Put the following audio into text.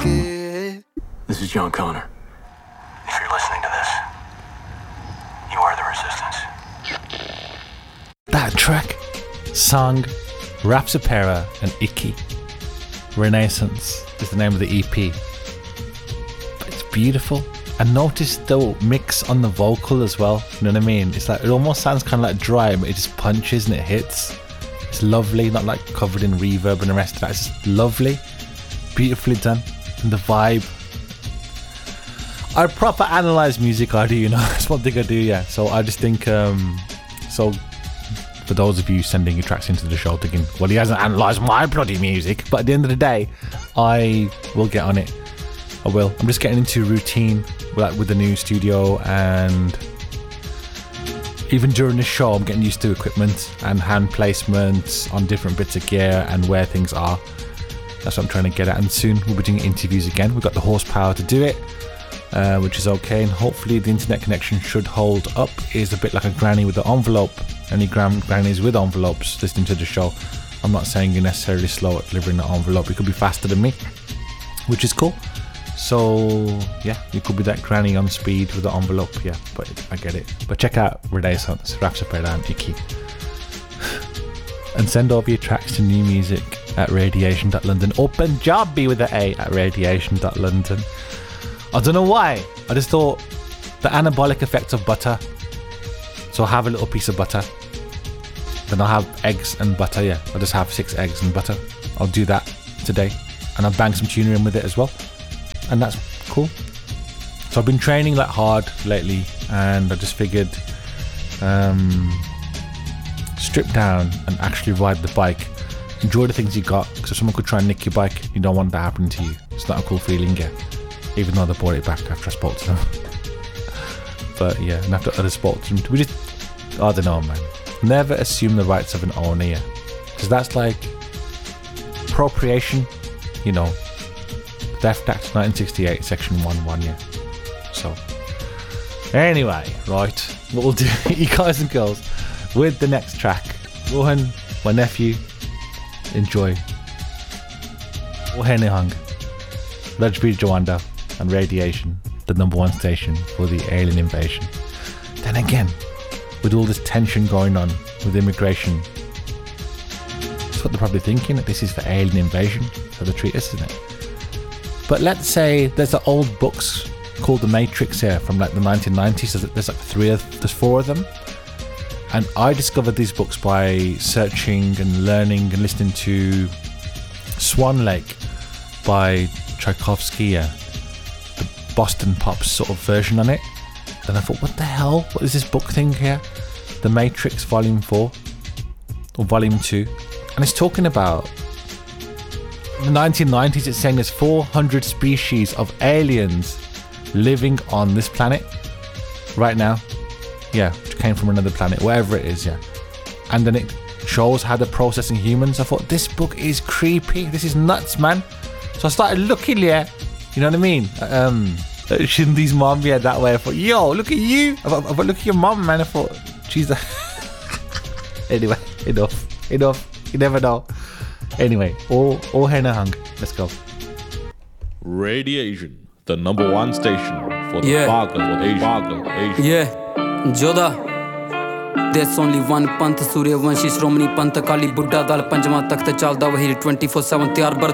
This is John Connor. If you're listening to this, you are the resistance. That track, song, Rapsopera and Icky. Renaissance is the name of the EP. It's beautiful. And notice the mix on the vocal as well. You know what I mean? It's like, it almost sounds kind of like dry, but it just punches and it hits. It's lovely, not like covered in reverb and the rest of that. It's just lovely, beautifully done. And the vibe. I proper analyse music, I do, you know. That's one thing I do, yeah. So I just think, so for those of you sending your tracks into the show thinking, well, he hasn't analysed my bloody music. But at the end of the day, I will get on it. I will. I'm just getting into routine with the new studio, and even during the show I'm getting used to equipment and hand placements on different bits of gear and where things are. That's what I'm trying to get at, and soon we'll be doing interviews again. We've got the horsepower to do it, which is okay, and hopefully the internet connection should hold up. It is a bit like a granny with the envelope. Any grannies with envelopes listening to the show, I'm not saying you're necessarily slow at delivering the envelope. You could be faster than me, which is cool. So yeah, you could be that granny on speed with the envelope, yeah, but I get it. But check out Renaissance, Rapsopera and Icky. And send over your tracks to new music at radiation.london or Punjabi with the A at radiation.london. I don't know why, I just thought the anabolic effect of butter. So I'll have a little piece of butter, then I'll have eggs and butter, yeah. I'll just have 6 eggs and butter. I'll do that today, and I'll bang some tuna in with it as well. And that's cool. So I've been training like hard lately, and I just figured strip down and actually ride the bike. Enjoy the things you got, because if someone could try and nick your bike, you don't want that happening to you. It's not a cool feeling, yeah. Even though they bought it back after I spoke to them. But yeah, and after others spoke to them, we just, I don't know, man. Never assume the rights of an owner, yeah. Because that's like appropriation, you know. Theft Act 1968, Section 1.1, yeah. So, anyway, right, what we'll do, you guys and girls, with the next track, Rohan, my nephew, enjoy. Rohan Hung, Rajbir Jawanda, and Radiation, the #1 station for the alien invasion. Then again, with all this tension going on with immigration, that's what they're probably thinking, that this is for alien invasion, so they treat us, isn't it? But let's say there's old books called The Matrix here from like the 1990s. So there's 4 of them. And I discovered these books by searching and learning and listening to Swan Lake by Tchaikovsky, yeah. The Boston Pops sort of version on it. Then I thought, what the hell? What is this book thing here? The Matrix Volume 4 or Volume 2. And it's talking about in the 1990s, it's saying there's 400 species of aliens living on this planet right now. Yeah, which came from another planet, wherever it is, yeah. And then it shows how they're processing humans. I thought, this book is creepy. This is nuts, man. So I started looking, yeah. You know what I mean? Shindi's mom, yeah, that way. I thought, yo, look at you. I thought, look at your mom, man. I thought, Jesus. Anyway, enough. You never know. Anyway, all henna hung. Let's go. Radiation, the #1 station for the Pagal Asian. Yeah, Joda. There's only one Panth, Suryavanshi, Shromani Panth, Kali Buddha, Dal Panjama Takht Chalda, Wahir 24/7 Tiyar